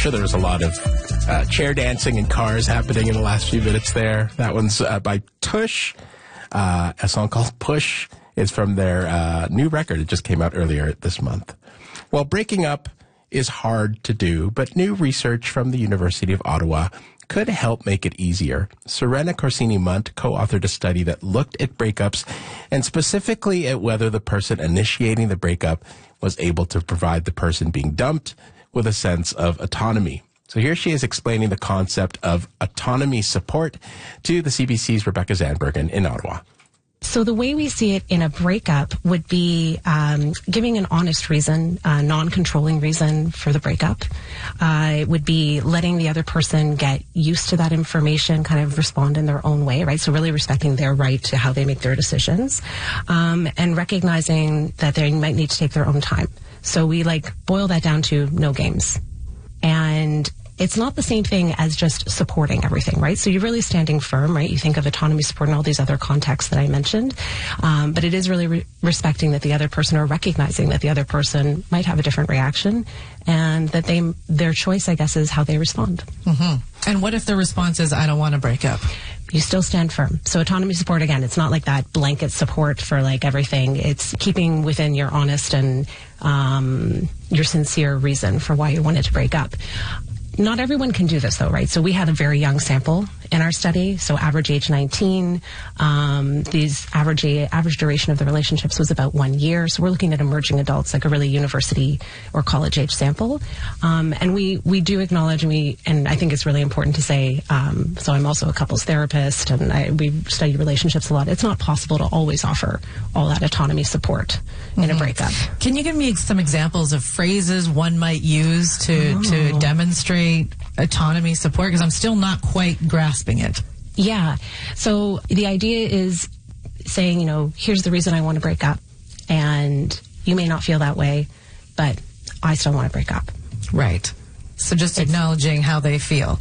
sure there was a lot of chair dancing and cars happening in the last few minutes there. That one's by Tush, a song called Push. It's from their new record. It just came out earlier this month. Well, breaking up is hard to do, but new research from the University of Ottawa could help make it easier. Serena Corsini-Munt co-authored a study that looked at breakups and specifically at whether the person initiating the breakup was able to provide the person being dumped with a sense of autonomy. So here she is explaining the concept of autonomy support to the CBC's Rebecca Zandbergen in Ottawa. So the way we see it in a breakup would be giving an honest reason, a non-controlling reason for the breakup. It would be letting the other person get used to that information, kind of respond in their own way, right? So really respecting their right to how they make their decisions, and recognizing that they might need to take their own time. So we boil that down to no games. And it's not the same thing as just supporting everything, right? So you're really standing firm, right? You think of autonomy support and all these other contexts that I mentioned. But it is really respecting that the other person, or recognizing that the other person might have a different reaction, and that their choice, I guess, is how they respond. Mm-hmm. And what if the response is, I don't want to break up? You still stand firm. So autonomy support, again, it's not like that blanket support for everything. It's keeping within your honest and your sincere reason for why you wanted to break up. Not everyone can do this, though, right? So we had a very young sample in our study, so average age 19. These average duration of the relationships was about 1 year. So we're looking at emerging adults, like a really university or college age sample. And we do acknowledge, and I think it's really important to say, so I'm also a couples therapist, and we study relationships a lot. It's not possible to always offer all that autonomy support in a breakup. Can you give me some examples of phrases one might use to demonstrate autonomy support? Because I'm still not quite grasping it. Yeah. So the idea is saying, here's the reason I want to break up. And you may not feel that way, but I still want to break up. Right. So just acknowledging how they feel.